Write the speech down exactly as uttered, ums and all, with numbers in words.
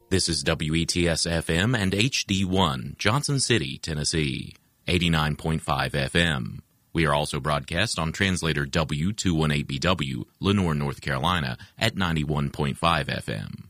This is W E T S F M and H D one, Johnson City, Tennessee, eighty-nine point five F M. We are also broadcast on translator W two eighteen B W, Lenoir, North Carolina, at ninety-one point five F M.